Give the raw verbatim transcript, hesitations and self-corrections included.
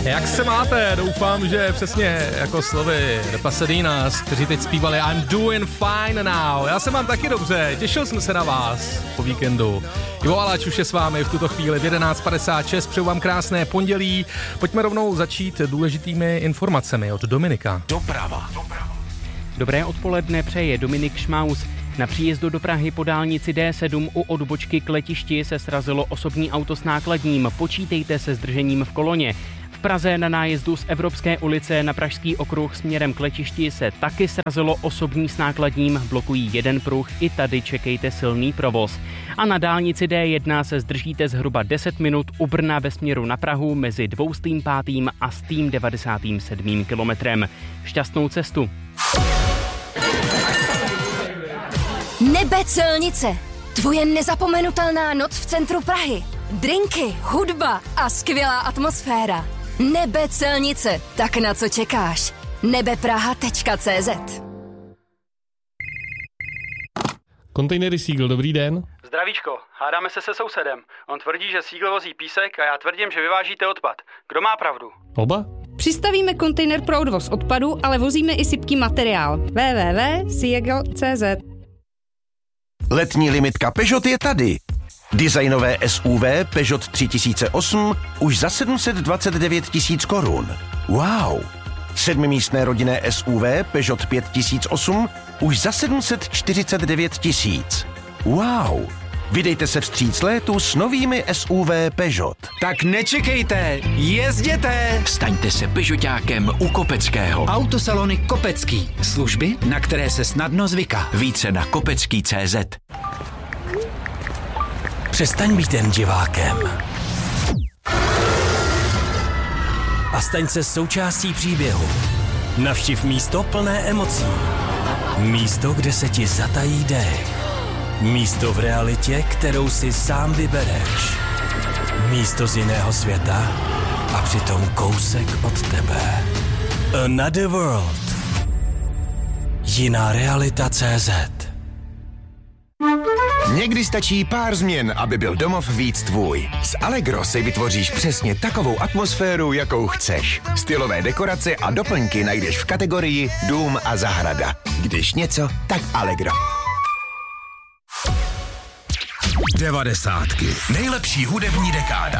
Jak se máte? Doufám, že přesně jako slovy The Pasadenas, kteří teď zpívali I'm doing fine now. Já se mám taky dobře, těšil jsem se na vás po víkendu. Ivo Aláč už je s vámi v tuto chvíli v jedenáct padesát šest, přeju vám krásné pondělí. Pojďme rovnou začít důležitými informacemi od Dominika. Doprava. Dobré odpoledne přeje Dominik Šmaus. Na příjezdu do Prahy po dálnici D sedm u odbočky k letišti se srazilo osobní auto s nákladním. Počítejte se zdržením v koloně. V Praze na nájezdu z Evropské ulice na Pražský okruh směrem k letišti se taky srazilo osobní s nákladním, blokují jeden pruh, i tady čekejte silný provoz. A na dálnici D jedna se zdržíte zhruba deset minut u Brna ve směru na Prahu mezi dvoustým pátým a stým devadesátým sedmým kilometrem. Šťastnou cestu. Nebe celnice. Tvoje nezapomenutelná noc v centru Prahy. Drinky, hudba a skvělá atmosféra. Nebe celnice. Tak na co čekáš? nebepraha tečka cé zet. Kontejnery Seagull, dobrý den. Zdravíčko, hádáme se se sousedem. On tvrdí, že Seagull vozí písek a já tvrdím, že vyvážíte odpad. Kdo má pravdu? Oba? Přistavíme kontejner pro odvoz odpadu, ale vozíme i sypký materiál. w w w tečka seagull tečka cé zet. Letní limitka Peugeot je tady. Designové S U V Peugeot tři tisíce osm už za sedm set dvacet devět tisíc korun. Wow! Sedmimístné rodinné S U V Peugeot pět tisíc osm už za sedm set čtyřicet devět tisíc. Wow! Vydejte se vstříc létu s novými S U V Peugeot. Tak nečekejte, jezděte! Staňte se Peugeotákem u Kopeckého. Autosalony Kopecký. Služby, na které se snadno zvyká. Více na kopecký tečka cé zet. Přestaň být jen divákem. A staň se součástí příběhu. Navštiv místo plné emocí. Místo, kde se ti zatají dech. Místo v realitě, kterou si sám vybereš. Místo z jiného světa a přitom kousek od tebe. Another World. Jiná realita tečka cé zet. Někdy stačí pár změn, aby byl domov víc tvůj. S Allegro si vytvoříš přesně takovou atmosféru, jakou chceš. Stylové dekorace a doplňky najdeš v kategorii Dům a zahrada. Když něco, tak Allegro. Devadesátky. Nejlepší hudební dekáda.